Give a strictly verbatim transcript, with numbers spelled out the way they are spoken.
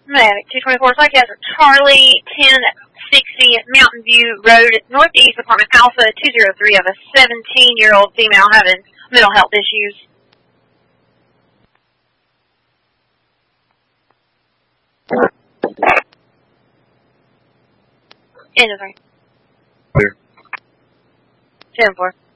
Medic two twenty-four, Psychiatric Charlie, ten sixty Mountain View Road, Northeast Apartment Alpha, two oh three of a seventeen-year-old female having mental health issues. End of three. Clear. ten four.